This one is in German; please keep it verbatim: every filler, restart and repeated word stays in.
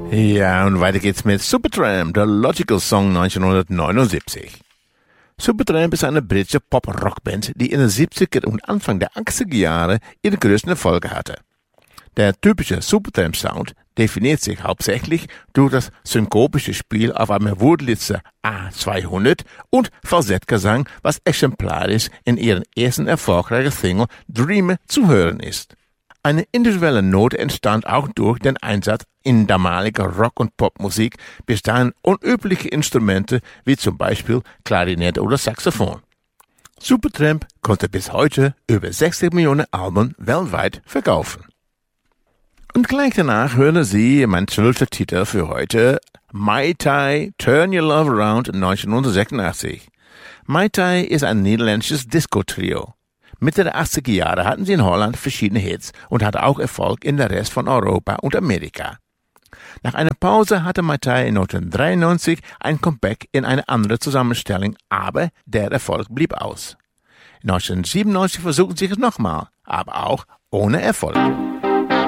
Ja, und weiter geht's mit Supertramp, der Logical Song neunzehnhundertneunundsiebzig. Supertramp ist eine britische Pop-Rock-Band, die in den siebziger und Anfang der achtziger Jahre ihre größten Erfolge hatte. Der typische Supertramp-Sound definiert sich hauptsächlich durch das synkopische Spiel auf einem Wurlitzer A zweihundert und Falsettgesang, was exemplarisch in ihren ersten erfolgreichen Single Dreamer zu hören ist. Eine individuelle Note entstand auch durch den Einsatz in damaliger Rock- und Popmusik bis dahin unübliche Instrumente wie zum Beispiel Klarinette oder Saxophon. Supertramp konnte bis heute über sechzig Millionen Alben weltweit verkaufen. Und gleich danach hören Sie mein zwölfter Titel für heute, Mai Tai, Turn Your Love Around neunzehnhundertsechsundachtzig. Mai Tai ist ein niederländisches Disco-Trio. Mitte der achtziger Jahre hatten sie in Holland verschiedene Hits und hatte auch Erfolg in der Rest von Europa und Amerika. Nach einer Pause hatte Mai Tai neunzehnhundertdreiundneunzig ein Comeback in eine andere Zusammenstellung, aber der Erfolg blieb aus. neunzehnhundertsiebenundneunzig versuchten sie es nochmal, aber auch ohne Erfolg.